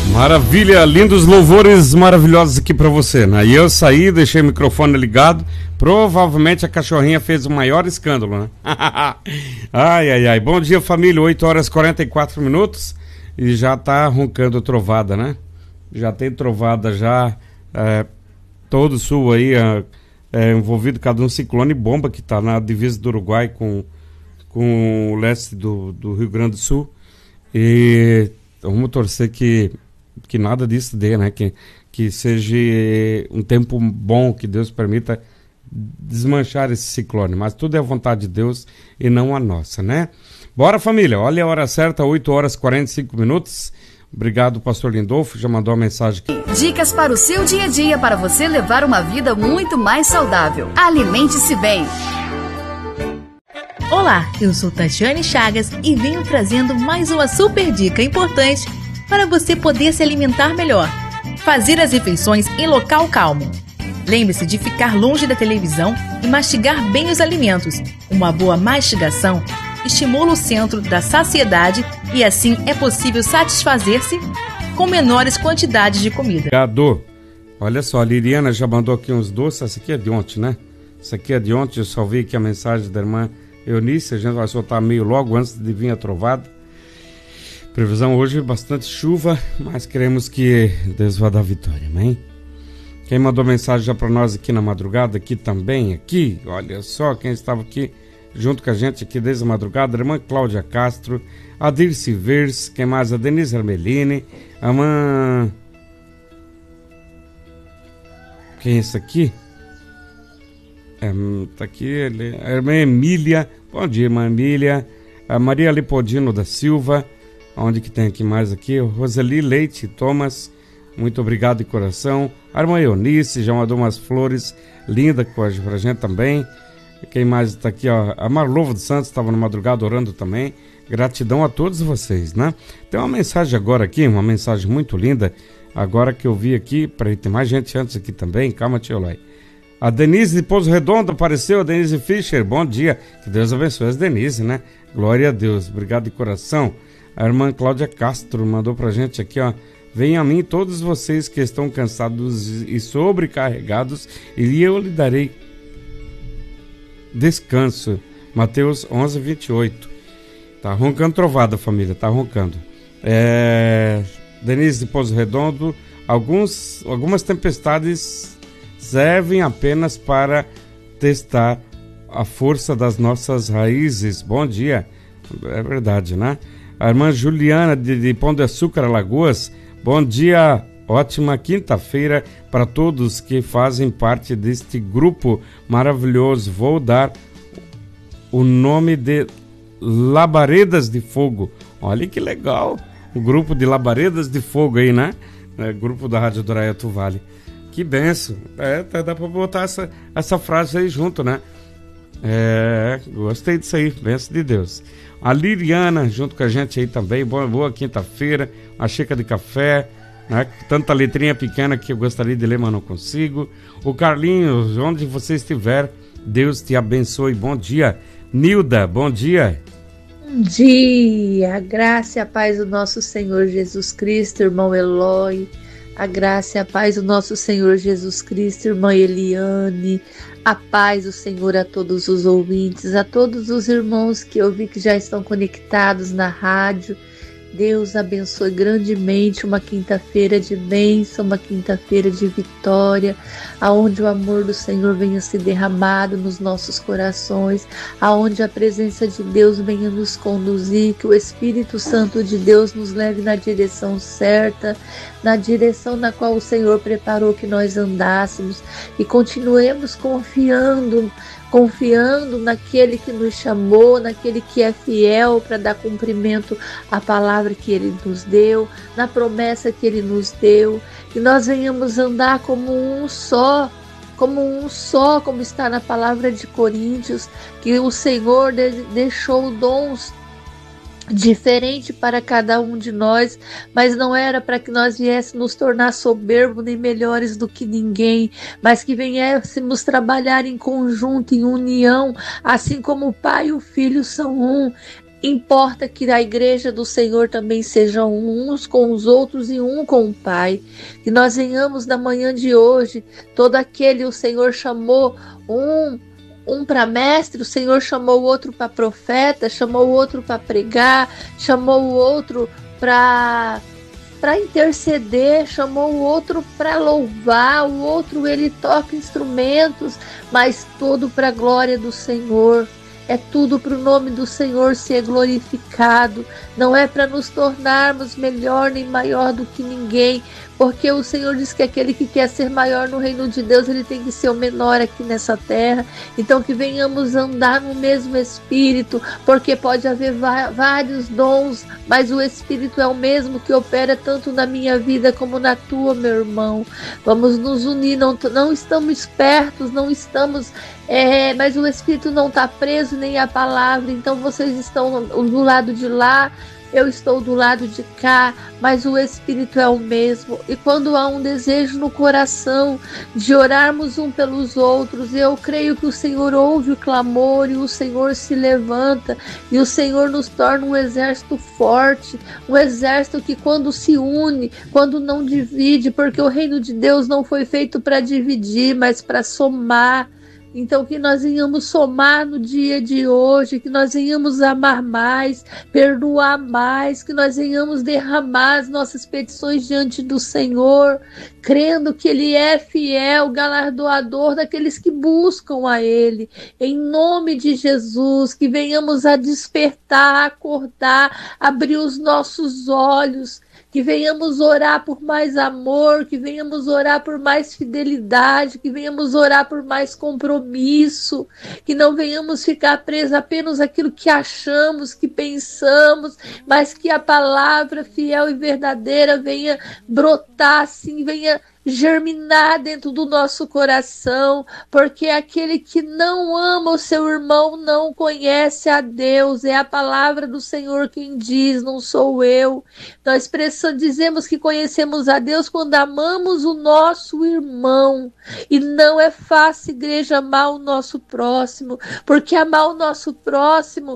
Maravilha, lindos louvores maravilhosos aqui pra você, né? E eu saí, deixei o microfone ligado, provavelmente a cachorrinha fez o maior escândalo, né? Ai, bom dia família, 8 horas e 44 minutos e já tá roncando trovada, né? Já tem trovada já, todo o sul aí envolvido cada um ciclone bomba que tá na divisa do Uruguai com o leste do Rio Grande do Sul e vamos torcer que nada disso dê, né? Que seja um tempo bom, que Deus permita desmanchar esse ciclone. Mas tudo é a vontade de Deus e não a nossa, né? Bora, família. Olha a hora certa, 8 horas e 45 minutos. Obrigado, pastor Lindolfo. Já mandou uma mensagem aqui. Dicas para o seu dia a dia para você levar uma vida muito mais saudável. Alimente-se bem. Olá, eu sou Tatiane Chagas e venho trazendo mais uma super dica importante para você poder se alimentar melhor. Fazer as refeições em local calmo. Lembre-se de ficar longe da televisão e mastigar bem os alimentos. Uma boa mastigação estimula o centro da saciedade e assim é possível satisfazer-se com menores quantidades de comida. Obrigado. Olha só, a Liliana já mandou aqui uns doces. Essa aqui é de ontem, né? Essa aqui é de ontem, eu só vi aqui a mensagem da irmã Eunice. A gente vai soltar meio logo antes de vir a trovada. Previsão hoje, bastante chuva, mas queremos que Deus vá dar vitória, amém? Quem mandou mensagem já para nós aqui na madrugada, aqui também, olha só quem estava aqui junto com a gente aqui desde a madrugada, a irmã Cláudia Castro, a Dirce Vers, quem mais? A Denise Armelini, a irmã... Quem é esse aqui? Tá aqui, a irmã Emília, bom dia irmã Emília, a Maria Lipodino da Silva, onde que tem aqui mais aqui? Roseli Leite Thomas, muito obrigado de coração. A irmã Eunice já mandou umas flores lindas pra gente também. Quem mais está aqui? Ó, a Marlova dos Santos estava na madrugada orando também. Gratidão a todos vocês, né? Tem uma mensagem agora aqui, uma mensagem muito linda. Agora que eu vi aqui, peraí, tem mais gente antes aqui também. Calma, tio Lai. A Denise de Pouso Redondo apareceu, a Denise Fischer, bom dia. Que Deus abençoe as Denise, né? Glória a Deus, obrigado de coração. A irmã Cláudia Castro mandou pra gente aqui, ó. Venham a mim todos vocês que estão cansados e sobrecarregados, e eu lhe darei descanso. Mateus 11, 28. Tá roncando trovada, família, tá roncando. Denise de Pouso Redondo, algumas tempestades servem apenas para testar a força das nossas raízes. Bom dia. É verdade, né? A irmã Juliana de Pão de Açúcar, Alagoas, bom dia, ótima quinta-feira para todos que fazem parte deste grupo maravilhoso. Vou dar o nome de Labaredas de Fogo. Olha que legal, o grupo de Labaredas de Fogo aí, né? Grupo da Rádio do Araiatu Vale. Que benção, dá para botar essa frase aí junto, né? Gostei disso aí, benção de Deus. A Liliana junto com a gente aí também, boa quinta-feira, uma xícara de café, né? Tanta letrinha pequena que eu gostaria de ler, mas não consigo. O Carlinhos, onde você estiver, Deus te abençoe, bom dia. Nilda, bom dia. Bom dia, a graça e a paz do nosso Senhor Jesus Cristo, irmão Eloy, a graça e a paz do nosso Senhor Jesus Cristo, irmã Eliane, a paz do Senhor a todos os ouvintes, a todos os irmãos que eu vi que já estão conectados na rádio. Deus abençoe grandemente uma quinta-feira de bênção, uma quinta-feira de vitória, aonde o amor do Senhor venha ser derramado nos nossos corações, aonde a presença de Deus venha nos conduzir, que o Espírito Santo de Deus nos leve na direção certa, na direção na qual o Senhor preparou que nós andássemos, e continuemos confiando naquele que nos chamou, naquele que é fiel para dar cumprimento à palavra que Ele nos deu, na promessa que Ele nos deu, que nós venhamos andar como um só, como está na palavra de Coríntios, que o Senhor deixou dons diferente para cada um de nós, mas não era para que nós viéssemos nos tornar soberbos nem melhores do que ninguém, mas que viéssemos trabalhar em conjunto, em união, assim como o Pai e o Filho são um. Importa que a igreja do Senhor também sejam uns com os outros e um com o Pai. Que nós venhamos na manhã de hoje, todo aquele o Senhor chamou um para mestre, o Senhor chamou o outro para profeta, chamou o outro para pregar, chamou o outro para interceder, chamou o outro para louvar, o outro ele toca instrumentos, mas tudo para a glória do Senhor. É tudo para o nome do Senhor ser glorificado. Não é para nos tornarmos melhor nem maior do que ninguém, porque o Senhor diz que aquele que quer ser maior no reino de Deus, ele tem que ser o menor aqui nessa terra. Então que venhamos andar no mesmo Espírito, porque pode haver vários dons, mas o Espírito é o mesmo que opera tanto na minha vida como na tua, meu irmão. Vamos nos unir, não estamos pertos, não estamos... mas o Espírito não está preso nem a palavra, então vocês estão do lado de lá, eu estou do lado de cá, mas o Espírito é o mesmo. E quando há um desejo no coração de orarmos um pelos outros, eu creio que o Senhor ouve o clamor e o Senhor se levanta e o Senhor nos torna um exército forte, um exército que quando se une, quando não divide, porque o reino de Deus não foi feito para dividir, mas para somar. Então que nós venhamos somar no dia de hoje, que nós venhamos amar mais, perdoar mais, que nós venhamos derramar as nossas petições diante do Senhor, crendo que Ele é fiel, galardoador daqueles que buscam a Ele. Em nome de Jesus, que venhamos a despertar, acordar, abrir os nossos olhos, que venhamos orar por mais amor, que venhamos orar por mais fidelidade, que venhamos orar por mais compromisso, que não venhamos ficar presos apenas àquilo que achamos, que pensamos, mas que a palavra fiel e verdadeira venha brotar, assim, venha germinar dentro do nosso coração, porque aquele que não ama o seu irmão não conhece a Deus. É a palavra do Senhor quem diz, não sou eu. Nós dizemos que conhecemos a Deus quando amamos o nosso irmão, e não é fácil, igreja, amar o nosso próximo, porque amar o nosso próximo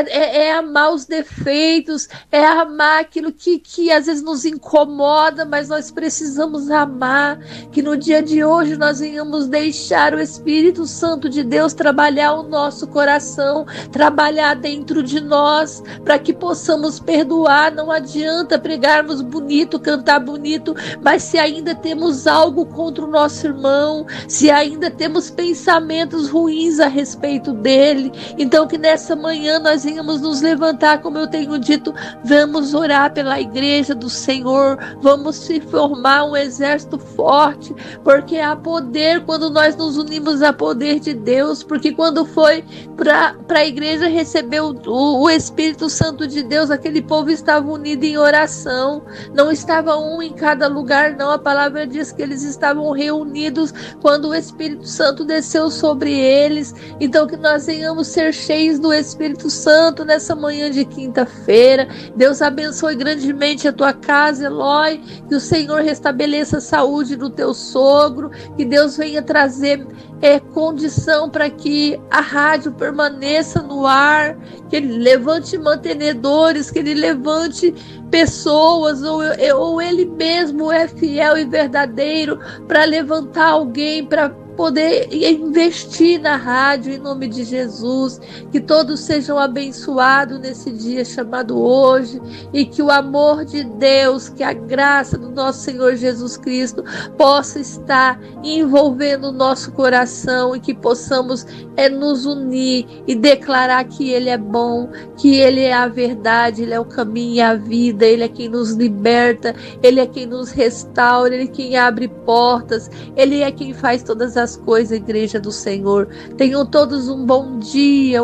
é amar os defeitos, é amar aquilo que às vezes nos incomoda, mas nós precisamos amar. Que no dia de hoje nós venhamos deixar o Espírito Santo de Deus trabalhar o nosso coração, trabalhar dentro de nós, para que possamos perdoar. Não adianta pregarmos bonito, cantar bonito, mas se ainda temos algo contra o nosso irmão, se ainda temos pensamentos ruins a respeito dele, então que nessa manhã nós venhamos nos levantar, como eu tenho dito, vamos orar pela igreja do Senhor, vamos se formar um exército forte, porque há poder quando nós nos unimos a poder de Deus, porque quando foi para a igreja receber o Espírito Santo de Deus, aquele povo estava unido em oração, não estava um em cada lugar, não. A palavra diz que eles estavam reunidos quando o Espírito Santo desceu sobre eles. Então que nós venhamos ser cheios do Espírito Santo nessa manhã de quinta-feira. Deus abençoe grandemente a tua casa, Eloy, que o Senhor restabeleça a saúde do teu sogro, que Deus venha trazer condição para que a rádio permaneça no ar, que Ele levante mantenedores, que Ele levante pessoas, ou Ele mesmo é fiel e verdadeiro para levantar alguém, para poder investir na rádio, em nome de Jesus. Que todos sejam abençoados nesse dia chamado hoje, e que o amor de Deus, que a graça do nosso Senhor Jesus Cristo possa estar envolvendo o nosso coração, e que possamos nos unir e declarar que Ele é bom, que Ele é a verdade, Ele é o caminho e a vida, Ele é quem nos liberta, Ele é quem nos restaura, Ele é quem abre portas, Ele é quem faz todas as coisas, igreja do Senhor. Tenham todos um bom dia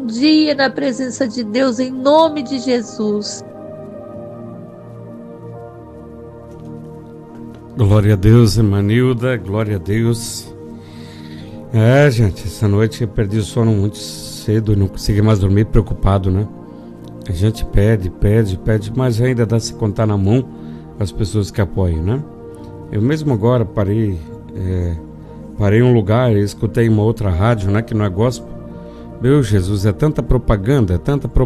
na presença de Deus, em nome de Jesus. Glória a Deus, irmã Nilda, glória a Deus. Gente, essa noite eu perdi o sono muito cedo e não consegui mais dormir, preocupado, né? A gente pede, mas ainda dá se contar na mão as pessoas que apoiam, né? Eu mesmo agora parei em um lugar, eu escutei uma outra rádio, né, que não é gospel, Meu Jesus, é tanta propaganda,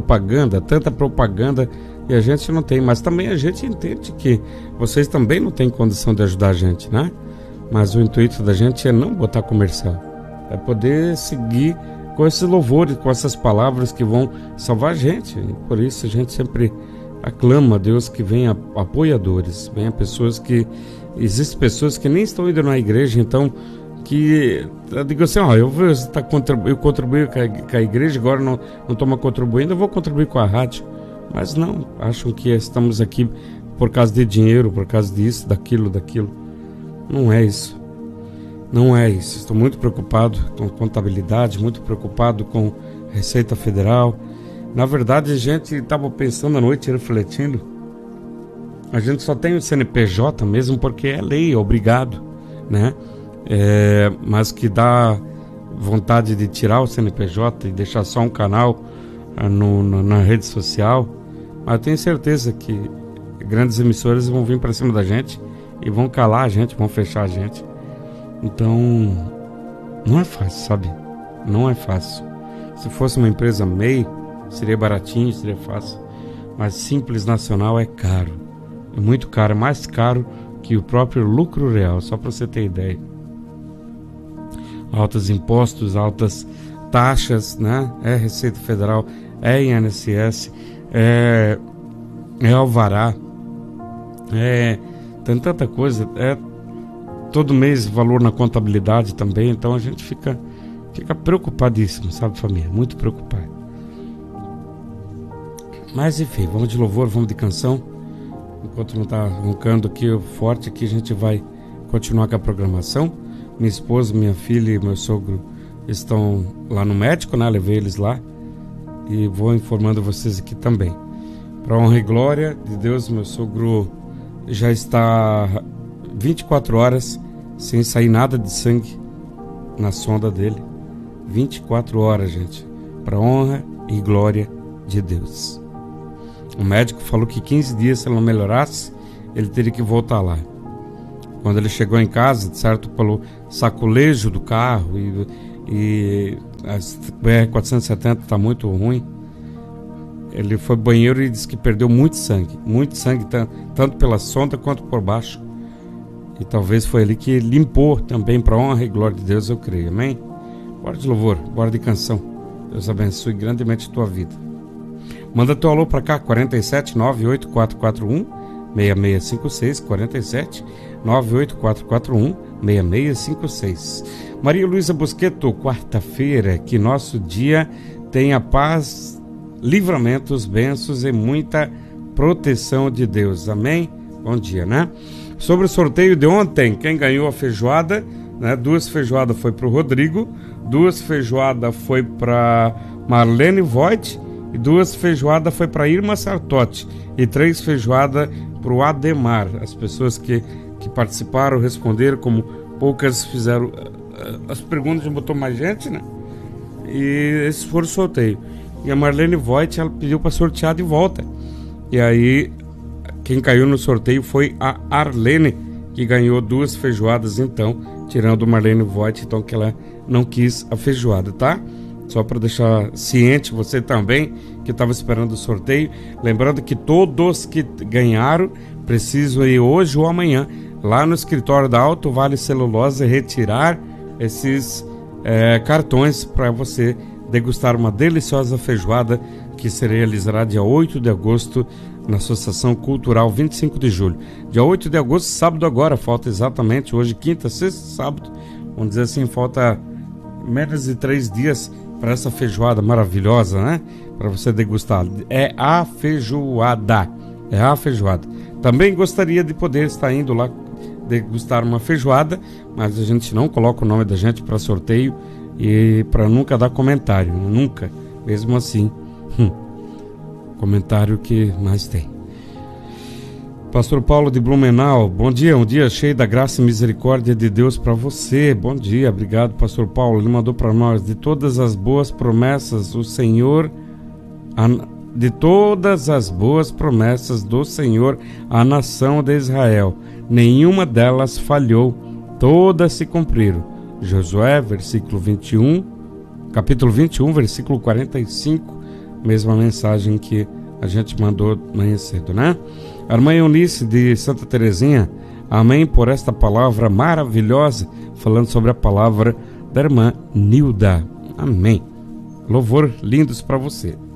e a gente não tem. Mas também a gente entende que vocês também não têm condição de ajudar a gente, né? Mas o intuito da gente é não botar comercial, é poder seguir com esses louvores, com essas palavras que vão salvar a gente. E por isso a gente sempre aclama a Deus que venha apoiadores, venha pessoas que... Existem pessoas que nem estão indo na igreja, então, que eu digo assim, eu contribuí com a igreja, agora não estou mais contribuindo, eu vou contribuir com a rádio. Mas não, acham que estamos aqui por causa de dinheiro, por causa disso, daquilo. Não é isso. Não é isso. Estou muito preocupado com contabilidade, muito preocupado com Receita Federal. Na verdade, a gente estava pensando à noite, refletindo. A gente só tem o CNPJ mesmo porque é lei, é obrigado, né? Mas que dá vontade de tirar o CNPJ e deixar só um canal na rede social. Mas eu tenho certeza que grandes emissoras vão vir para cima da gente e vão calar a gente, vão fechar a gente. Então, não é fácil, sabe? Não é fácil. Se fosse uma empresa MEI, seria baratinho, seria fácil. Mas Simples Nacional é caro. É muito caro, é mais caro que o próprio lucro real, só para você ter ideia. Altos impostos, altas taxas, né? É Receita Federal, é INSS, é alvará, tem tanta coisa, todo mês valor na contabilidade também, então a gente fica preocupadíssimo, sabe, família? Muito preocupado. Mas enfim, vamos de louvor, vamos de canção. Enquanto não está roncando aqui forte, aqui a gente vai continuar com a programação. Minha esposa, minha filha e meu sogro estão lá no médico, né? Levei eles lá e vou informando vocês aqui também. Para honra e glória de Deus, meu sogro já está 24 horas sem sair nada de sangue na sonda dele. 24 horas, gente. Para honra e glória de Deus. O médico falou que 15 dias, se ele não melhorasse, ele teria que voltar lá. Quando ele chegou em casa, certo, pelo saculejo do carro e a BR-470 está muito ruim, ele foi ao banheiro e disse que perdeu muito sangue, tanto pela sonda quanto por baixo. E talvez foi ele que limpou também, para honra e glória de Deus, eu creio. Amém? Bora de louvor, bora de canção. Deus abençoe grandemente a tua vida. Manda teu alô para cá, 47 98441 6656, 47 98441 6656. Maria Luísa Bosqueto, quarta-feira, que nosso dia tenha paz, livramentos, bênçãos e muita proteção de Deus. Amém? Bom dia, né? Sobre o sorteio de ontem, quem ganhou a feijoada, né? 2 feijoadas foi para o Rodrigo, 2 feijoadas foi para Marlene Voigt e 2 feijoadas foi para Irma Sartotti e 3 feijoadas para o Ademar. As pessoas que participaram responderam, como poucas fizeram as perguntas, já botou mais gente, né? E esses foram o sorteio. E a Marlene Voigt, ela pediu para sortear de volta. E aí, quem caiu no sorteio foi a Arlene, que ganhou 2 feijoadas, então, tirando Marlene Voigt, então, que ela não quis a feijoada, tá? Só para deixar ciente você também que estava esperando o sorteio. Lembrando que todos que ganharam precisam ir hoje ou amanhã lá no escritório da Alto Vale Celulose retirar esses cartões para você degustar uma deliciosa feijoada que se realizará dia 8 de agosto na Associação Cultural 25 de julho. Dia 8 de agosto, sábado agora, falta exatamente hoje, quinta, sexta, sábado, vamos dizer assim, falta menos de 3 dias para essa feijoada maravilhosa, né? Para você degustar. É a feijoada. Também gostaria de poder estar indo lá degustar uma feijoada, mas a gente não coloca o nome da gente para sorteio e para nunca dar comentário, nunca. Mesmo assim, comentário que mais tem. Pastor Paulo de Blumenau, bom dia, um dia cheio da graça e misericórdia de Deus para você. Bom dia, obrigado, Pastor Paulo. Ele mandou para nós: de todas as boas promessas do Senhor, do Senhor à nação de Israel, nenhuma delas falhou, todas se cumpriram. Josué, versículo 21, capítulo 21, versículo 45, mesma mensagem que a gente mandou manhã cedo, né? A irmã Eunice de Santa Terezinha, amém por esta palavra maravilhosa, falando sobre a palavra da irmã Nilda, amém. Louvor lindos para você.